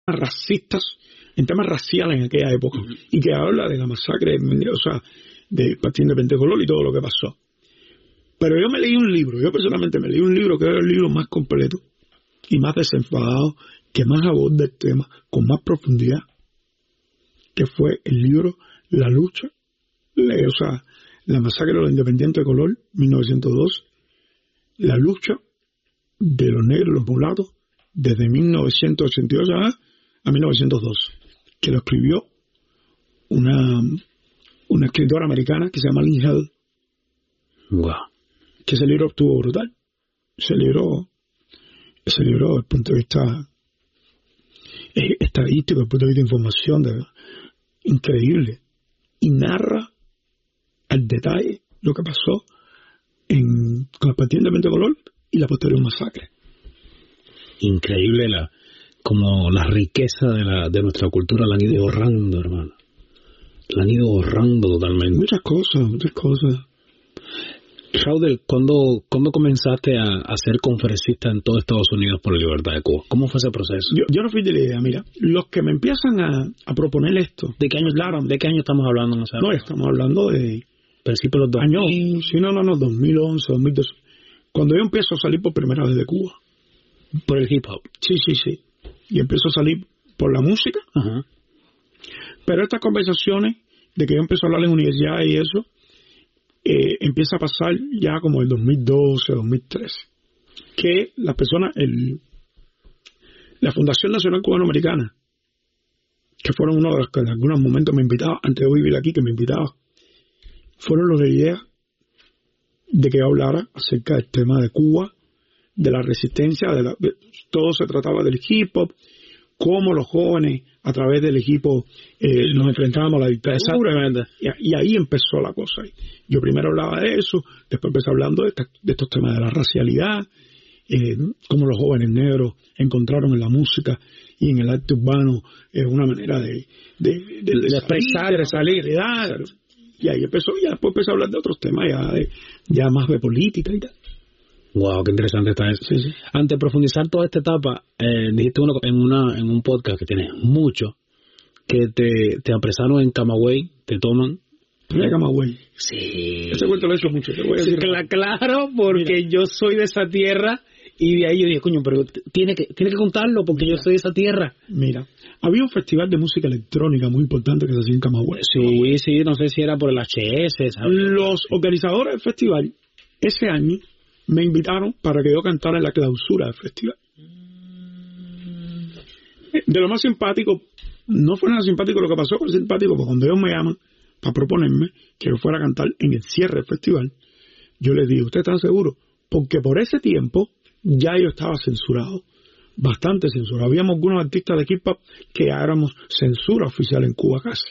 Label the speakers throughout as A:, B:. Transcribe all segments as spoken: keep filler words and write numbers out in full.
A: racistas, en temas raciales en aquella época, uh-huh. y que habla de la masacre, o sea, del Partido Independiente de Color y todo lo que pasó. Pero yo me leí un libro, yo personalmente me leí un libro que era el libro más completo y más desenfadado, que más aborda el tema con más profundidad, que fue el libro La lucha, o sea, la masacre de los independientes de color, mil novecientos dos, la lucha de los negros y los mulatos desde mil novecientos ochenta y ocho a mil novecientos dos, que lo escribió una, una escritora americana que se llama Lynn Held.
B: Wow.
A: Que ese libro estuvo brutal. Ese libro, ese libro desde el punto de vista eh, estadístico, desde el punto de vista de información, de, increíble. Y narra al detalle lo que pasó en, con el Partido Independiente de Color y la posterior masacre.
B: Increíble la como la riqueza de la de nuestra cultura la han ido borrando, hermano. La han ido borrando totalmente.
A: Muchas cosas, muchas cosas.
B: Raudel, ¿cuándo, ¿cuándo comenzaste a, a ser conferencista en todo Estados Unidos por la libertad de Cuba? ¿Cómo fue ese proceso?
A: Yo, yo no fui de la idea, mira, los que me empiezan a, a proponer esto.
B: ¿De qué año, claro, de qué año estamos hablando? No,
A: no estamos hablando de
B: principios de los dos mil.
A: Años, sí, no, no, no, dos mil once, dos mil doce. Cuando yo empiezo a salir por primera vez de Cuba.
B: ¿Por el hip hop?
A: Sí, sí, sí. Y empiezo a salir por la música.
B: Ajá.
A: Pero estas conversaciones de que yo empiezo a hablar en universidad y eso, Eh, empieza a pasar ya como el dos mil doce, dos mil trece, que las personas, el, la Fundación Nacional Cubano-Americana, que fueron uno de los que en algunos momentos me invitaba, antes de vivir aquí, que me invitaba, fueron los de la idea de que yo hablara acerca del tema de Cuba, de la resistencia, de la, de, todo se trataba del hip hop, cómo los jóvenes a través del equipo eh, nos enfrentábamos a la dictadura, y, y ahí empezó la cosa. Yo primero hablaba de eso, después empecé hablando de, esta, de estos temas de la racialidad, eh, cómo los jóvenes negros encontraron en la música y en el arte urbano eh, una manera de, de, de, de, de expresar, de salir, de dar. Y ahí empezó, ya después empecé a hablar de otros temas, ya, de, ya más de política y tal.
B: Wow, qué interesante está eso. Sí, sí. Antes de profundizar toda esta etapa, eh, dijiste uno, en una en un podcast que tienes mucho, que te, te apresaron en Camagüey, te toman.
A: ¿En Camagüey?
B: Sí.
A: Ese cuento lo he hecho mucho. Te voy a decir.
B: Sí, claro, porque Mira. yo soy de esa tierra y de ahí yo dije, coño, pero tiene que tiene que contarlo porque Mira. yo soy de esa tierra.
A: Mira, había un festival de música electrónica muy importante que se hacía en Camagüey.
B: Sí, sí, no sé si era por el H S, ¿sabes?
A: Los organizadores del festival, ese año, me invitaron para que yo cantara en la clausura del festival. De lo más simpático, no fue nada simpático lo que pasó, fue simpático porque cuando ellos me llaman para proponerme que yo fuera a cantar en el cierre del festival, yo les digo, ¿usted está seguro? Porque por ese tiempo ya yo estaba censurado, bastante censurado. Habíamos algunos artistas de hip hop que ya éramos censura oficial en Cuba casi.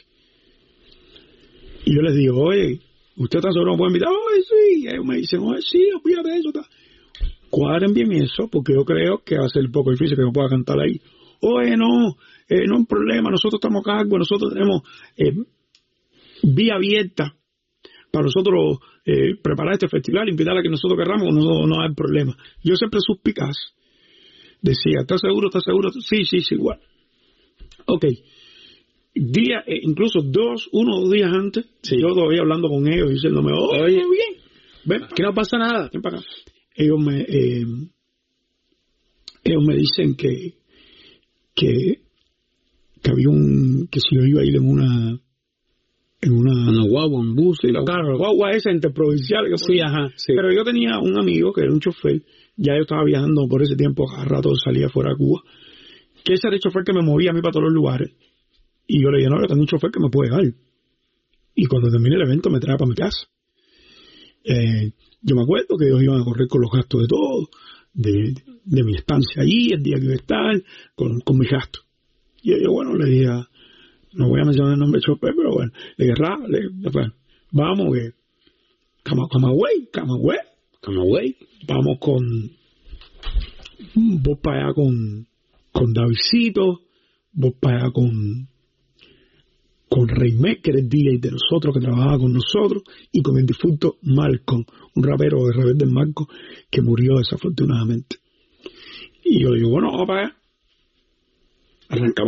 A: Y yo les digo, oye, ¿usted está seguro que me puede invitar? Oye, sí. Y ellos me dicen, oye, sí, olvídate de eso. Está. Cuadren bien eso, porque yo creo que va a ser un poco difícil que yo pueda cantar ahí. Oye, no, eh, no hay problema, nosotros estamos a cargo, nosotros tenemos eh, vía abierta para nosotros eh, preparar este festival, invitar a que nosotros querramos, no, no hay problema. Yo siempre suspicaz decía, ¿estás seguro? ¿Estás seguro? Sí, sí, sí, igual. Ok. Día, eh, incluso dos, uno o dos días antes, sí. yo todavía hablando con ellos, diciéndome, oye, oye bien, ven, que no pasa nada, ven para acá. Ellos me, eh, ellos me dicen que, que, que había un, que si yo iba a ir en una, en una,
B: una guagua, un bus,
A: sí, la claro, guagua esa interprovincial, que
B: sí, ajá, sí.
A: Pero yo tenía un amigo que era un chofer, ya yo estaba viajando por ese tiempo, cada rato salía fuera de Cuba, que ese era el chofer que me movía a mí para todos los lugares. Y yo le dije, no, yo tengo un chofer que me puede dar. Y cuando terminé el evento me traía para mi casa. Eh, yo me acuerdo que ellos iban a correr con los gastos de todo, de, de mi estancia allí, el día que iba a estar, con, con mis gastos. Y yo, bueno, le dije, no voy a mencionar el nombre del chofer, pero bueno, le dije, Ra, le dije, vamos, que Camagüey, Camagüey,
B: Camagüey,
A: vamos con, vos para allá con, con Davidcito, vos para allá con... con Reymé, que era el D J de nosotros, que trabajaba con nosotros, y con el difunto Malcolm, un rapero de Rebelde Marco, que murió desafortunadamente. Y yo digo, bueno, vamos para allá. Arrancamos.